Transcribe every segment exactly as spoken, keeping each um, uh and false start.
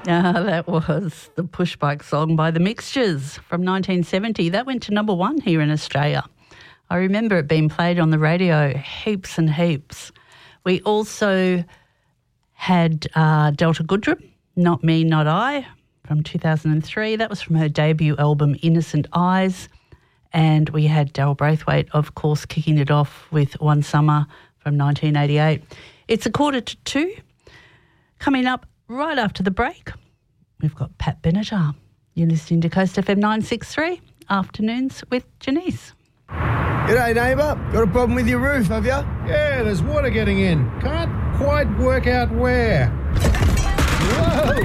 Uh, that was the Push Bike song by The Mixtures from nineteen seventy. That went to number one here in Australia. I remember it being played on the radio heaps and heaps. We also had uh, Delta Goodrem, Not Me, Not I, from two thousand three. That was from her debut album, Innocent Eyes. And we had Daryl Braithwaite, of course, kicking it off with One Summer from nineteen eighty-eight. It's a quarter to two. Coming up right after the break, we've got Pat Benatar. You're listening to Coast F M nine sixty-three, Afternoons with Janice. G'day, neighbour. Got a problem with your roof, have you? Yeah, there's water getting in. Can't quite work out where. Whoa!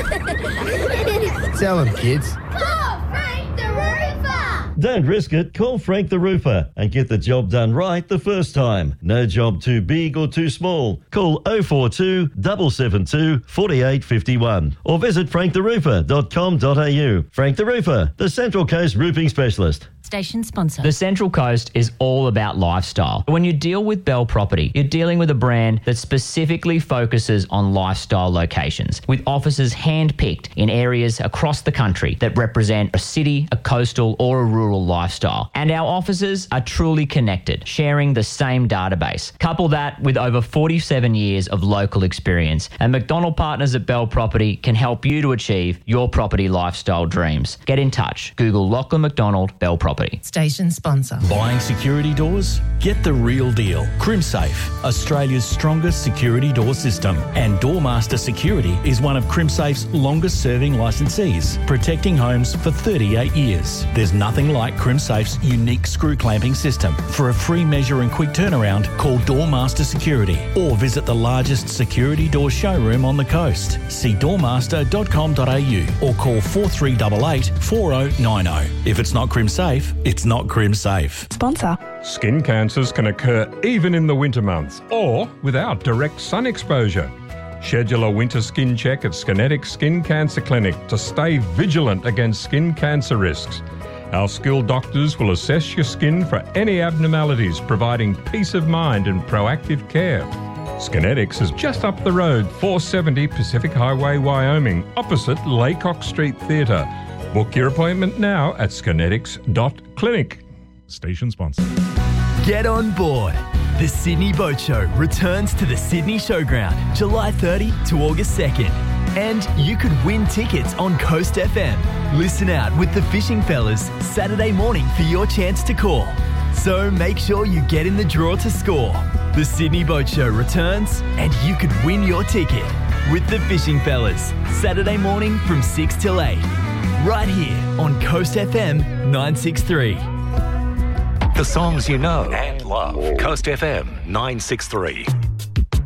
Tell them, kids. Call Frank the Roofer! Don't risk it. Call Frank the Roofer and get the job done right the first time. No job too big or too small. Call oh four two, seven seven two, four eight five one or visit frank the roofer dot com dot a u. Frank the Roofer, the Central Coast roofing specialist. Station sponsor. The Central Coast is all about lifestyle. When you deal with Bell Property, you're dealing with a brand that specifically focuses on lifestyle locations, with offices hand-picked in areas across the country that represent a city, a coastal or a rural lifestyle. And our offices are truly connected, sharing the same database. Couple that with over forty-seven years of local experience, and McDonald Partners at Bell Property can help you to achieve your property lifestyle dreams. Get in touch. Google Lachlan McDonald Bell Property. Station sponsor. Buying security doors? Get the real deal. CrimSafe, Australia's strongest security door system. And Doormaster Security is one of CrimSafe's longest serving licensees, protecting homes for thirty-eight years. There's nothing like CrimSafe's unique screw clamping system. For a free measure and quick turnaround, call Doormaster Security or visit the largest security door showroom on the coast. See doormaster dot com dot a u or call four three eight eight, four oh nine oh. If it's not CrimSafe, it's not CrimSafe. Sponsor. Skin cancers can occur even in the winter months or without direct sun exposure. Schedule a winter skin check at Skinetics Skin Cancer Clinic to stay vigilant against skin cancer risks. Our skilled doctors will assess your skin for any abnormalities, providing peace of mind and proactive care. Skinetics is just up the road, four seventy Pacific Highway, Wyoming, opposite Laycock Street Theatre. Book your appointment now at skinetics dot clinic. Station sponsor. Get on board. The Sydney Boat Show returns to the Sydney Showground July thirtieth to August second. And you could win tickets on Coast F M. Listen out with the Fishing Fellas Saturday morning for your chance to call. So make sure you get in the draw to score. The Sydney Boat Show returns and you could win your ticket with the Fishing Fellas Saturday morning from six till eight. Right here on Coast F M nine sixty-three. The songs you know and love. Coast F M nine sixty-three.